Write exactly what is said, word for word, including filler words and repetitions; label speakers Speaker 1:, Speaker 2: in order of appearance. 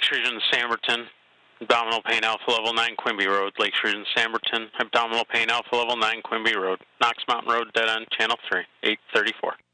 Speaker 1: Region, Samberton, abdominal pain, alpha level nine, Quimby Road. Lake Region, Samberton, abdominal pain, alpha level nine, Quimby Road. Knox Mountain Road, dead end, channel three, eight thirty-four.